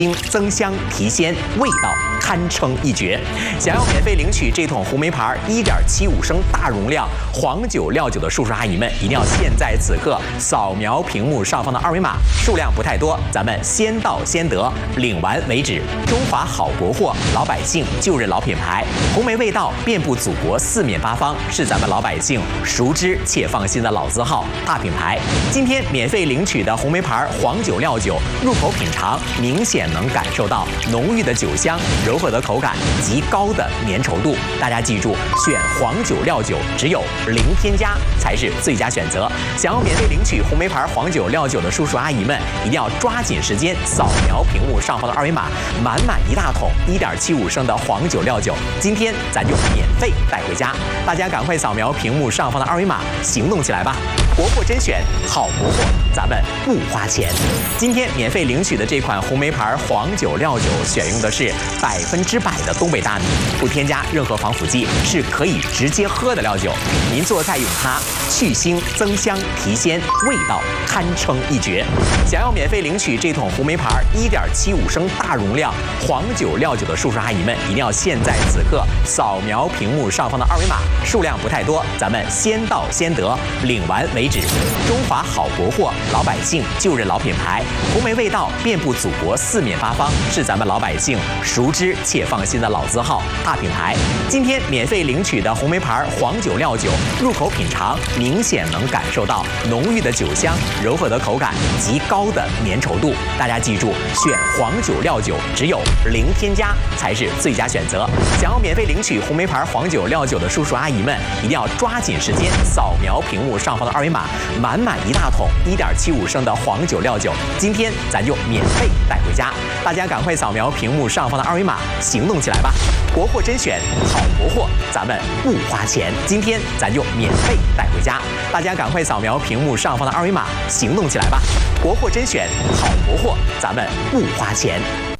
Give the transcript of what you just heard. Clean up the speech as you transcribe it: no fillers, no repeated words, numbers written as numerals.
增香提鲜，味道堪称一绝。想要免费领取这桶红梅牌1.75升大容量黄酒料酒的叔叔阿姨们，一定要现在此刻扫描屏幕上方的二维码，数量不太多，咱们先到先得，领完为止。中华好国货，老百姓就认老品牌，红梅味道遍布祖国四面八方，是咱们老百姓熟知且放心的老字号大品牌。今天免费领取的红梅牌黄酒料酒，入口品尝明显能感受到浓郁的酒香、柔和的口感及高的粘稠度。大家记住，选黄酒料酒只有零添加才是最佳选择。想要免费领取红梅牌黄酒料酒的叔叔阿姨们，一定要抓紧时间扫描屏幕上方的二维码，满一大桶1.75升的黄酒料酒，今天咱就免费带回家。大家赶快扫描屏幕上方的二维码，行动起来吧！国货甄选，好国货，咱们不花钱。今天免费领取的这款红梅牌黄酒料酒，选用的是100%的东北大米，不添加任何防腐剂，是可以直接喝的料酒。您做菜用它，去腥增香提鲜，味道堪称一绝。想要免费领取这桶红梅牌1.75升大容量黄酒料酒的叔叔阿姨们，一定要现在此刻扫描屏幕上方的二维码，数量不太多，咱们先到先得，领完为止。中华好国货，老百姓就认老品牌，红梅味道遍布祖国四面八方，是咱们老百姓熟知且放心的老字号大品牌。今天免费领取的红梅牌黄酒料酒，入口品尝明显能感受到浓郁的酒香、柔和的口感及高的粘稠度。大家记住，选黄酒料酒只有零添加才是最佳选择。想要免费领取红梅牌黄酒料酒的叔叔阿姨们，一定要抓紧时间扫描屏幕上方的二维码，满一大桶1.75升的黄酒料酒，今天咱就免费带回家。大家赶快扫描屏幕上方的二维码，行动起来吧！国货甄选，好国货，咱们不花钱。今天咱就免费带回家。大家赶快扫描屏幕上方的二维码，行动起来吧！国货甄选，好国货，咱们不花钱。